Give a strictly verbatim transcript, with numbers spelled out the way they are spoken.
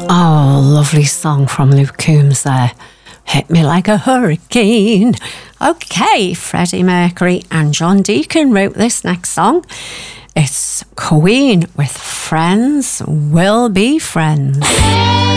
Oh, lovely song from Luke Combs there. Hit me like a hurricane. Okay, Freddie Mercury and John Deacon wrote this next song. It's Queen with Friends Will Be Friends.